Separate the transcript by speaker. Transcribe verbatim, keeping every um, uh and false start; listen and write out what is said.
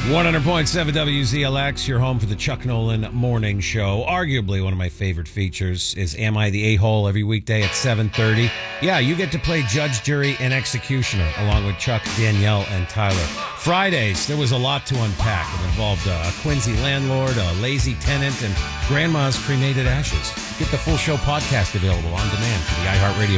Speaker 1: one hundred point seven W Z L X, your home for the Chuck Nolan Morning Show. Arguably one of my favorite features is Am I the A-Hole every weekday at seven thirty. Yeah, you get to play judge, jury, and executioner along with Chuck, Danielle, and Tyler. Fridays, there was a lot to unpack. It involved a Quincy landlord, a lazy tenant, and grandma's cremated ashes. Get the full show podcast available on demand for the iHeartRadio